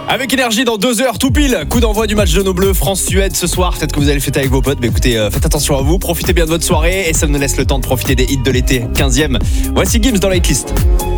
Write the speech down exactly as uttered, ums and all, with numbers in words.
Avec énergie dans deux heures tout pile, coup d'envoi du match de nos bleus France-Suède ce soir. Peut-être que vous allez le fêter avec vos potes, mais écoutez, euh, faites attention à vous, profitez bien de votre soirée et ça nous laisse le temps de profiter des hits de l'été. quinzième, voici Gims dans la hitlist.